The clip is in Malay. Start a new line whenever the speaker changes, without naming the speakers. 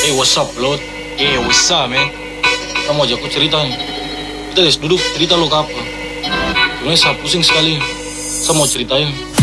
What's up, Lot?
What's up, man?
Kamu ajak aku cerita nih. Kita guys duduk cerita lo ke apa? Sebenarnya saya pusing sekali. Saya mau ceritain.